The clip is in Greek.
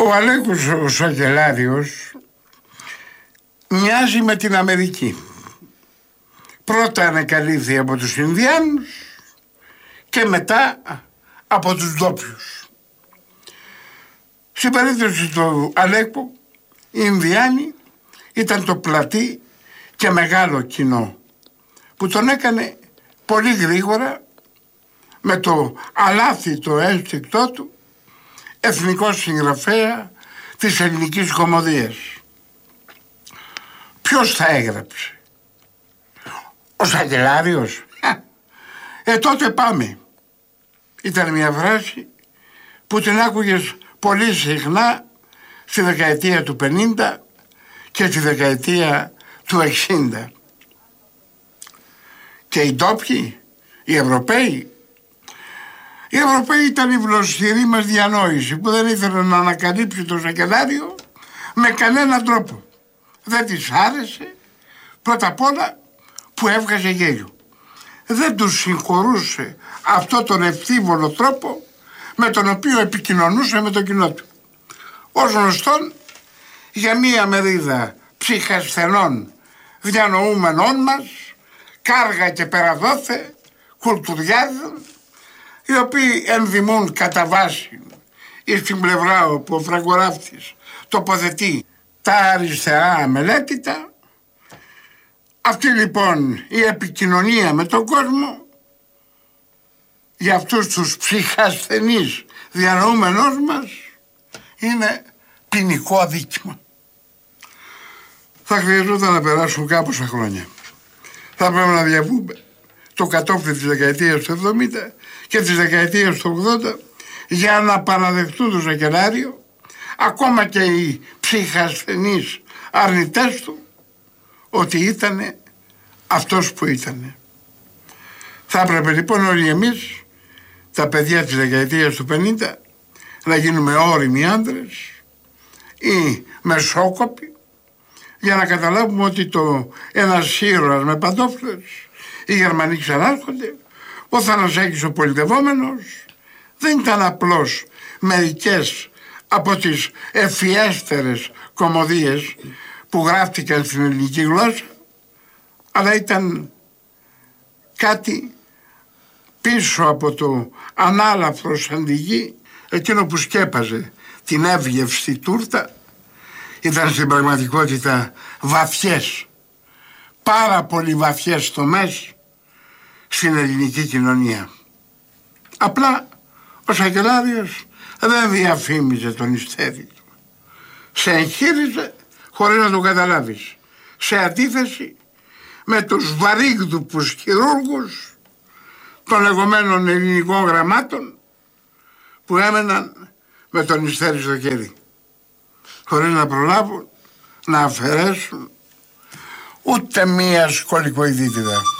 Ο Αλέκος ο Σακελάριος μοιάζει με την Αμερική. Πρώτα ανακαλύφθη από τους Ινδιάνους και μετά από τους ντόπιους. Στην περίπτωση του Αλέκου, οι Ινδιάνοι ήταν το πλατή και μεγάλο κοινό που τον έκανε πολύ γρήγορα, με το αλάθητο ένστικτό του, εθνικό συγγραφέα της ελληνικής κωμωδίας. Ποιος θα έγραψε? Ο Σακελάριος? Τότε πάμε. Ήταν μια φράση που την άκουγες πολύ συχνά στη δεκαετία του 50 και στη δεκαετία του 60. Και οι ντόπιοι, οι Ευρωπαίοι ήταν η βλοσχερή μας διανόηση που δεν ήθελε να ανακαλύψει το Σακελάριο με κανέναν τρόπο. Δεν της άρεσε πρώτα απ' όλα που έβγαζε γέλιο. Δεν τους συγχωρούσε αυτό τον ευθύβολο τρόπο με τον οποίο επικοινωνούσε με το κοινό του. Ως γνωστόν, για μία μερίδα ψυχασθενών διανοούμενών μας, κάργα και περαδόθε, κουλτουριάδων, οι οποίοι ενδημούν κατά βάση ή στην πλευρά όπου ο φραγκοράφτης τοποθετεί τα αριστερά μελέτητα. Αυτή λοιπόν η επικοινωνία με τον κόσμο για αυτούς τους ψυχασθενείς διανοούμενους μας είναι ποινικό αδίκημα. Θα χρειαζόταν να περάσουν κάμποσα χρόνια. Θα πρέπει να διαβούμε το κατόφλι της δεκαετίας του 70 και της δεκαετίας του 80 για να παραδεχτούν το Σακελάριο, ακόμα και οι ψυχασθενείς αρνητές του, ότι ήτανε αυτός που ήτανε. Θα έπρεπε λοιπόν όλοι εμείς, τα παιδιά της δεκαετίας του 50, να γίνουμε όριμοι άντρες ή μεσόκοποι, για να καταλάβουμε ότι ένας ήρωας με παντόφλες, οι Γερμανοί ξανάρχονται, ο Θανασάκης ο πολιτευόμενος, δεν ήταν απλώς μερικές από τις ευφιέστερες κωμωδίες που γράφτηκαν στην ελληνική γλώσσα, αλλά ήταν κάτι πίσω από το ανάλαφρο σαντιγί, εκείνο που σκέπαζε την εύγευστη τούρτα. Ήταν στην πραγματικότητα βαθιές, πάρα πολύ βαθιές τομές στην ελληνική κοινωνία. Απλά ο Σακελάριος δεν διαφήμιζε τον ιστέρι του. Σε εγχείριζε χωρίς να το καταλάβεις. Σε αντίθεση με τους βαρύγδουπους χειρούργους των λεγόμενων ελληνικών γραμμάτων που έμεναν με τον ιστέρι στο χέρι, χωρίς να προλάβουν να αφαιρέσουν ούτε μία σκολικοειδίτιδα.